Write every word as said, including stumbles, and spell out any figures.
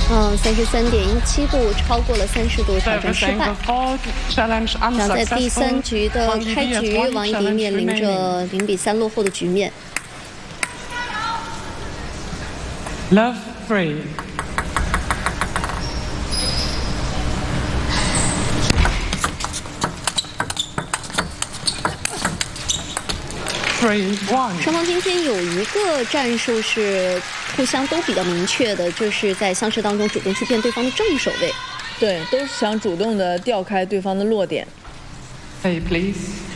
嗯，三十三点一七度，超过了三十度，挑战失败。然后在第三局的开局，王艺迪面临着零比三落后的局面。 Love free. Three one. 双方今天有一个战术是互相都比较明确的，就是在相持当中主动去变对方的正手位。 对，都是想主动的调开对方的落点。 Hey, please.